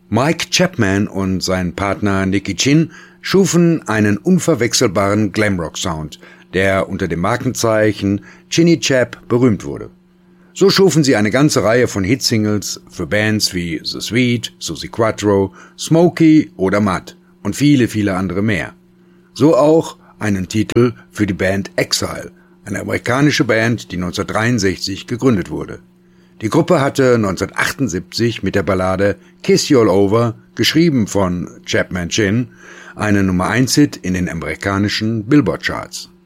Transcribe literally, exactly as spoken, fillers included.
Mike Chapman und sein Partner Nicky Chinn schufen einen unverwechselbaren Glamrock-Sound, der unter dem Markenzeichen Chinny Chap berühmt wurde. So schufen sie eine ganze Reihe von Hitsingles für Bands wie The Sweet, Suzi Quatro, Smokey oder Mud und viele, viele andere mehr. So auch einen Titel für die Band Exile, eine amerikanische Band, die neunzehnhundertdreiundsechzig gegründet wurde. Die Gruppe hatte neunzehnhundertachtundsiebzig mit der Ballade Kiss You All Over, geschrieben von Chapman Chinn, einen Nummer eins Hit in den amerikanischen Billboard-Charts.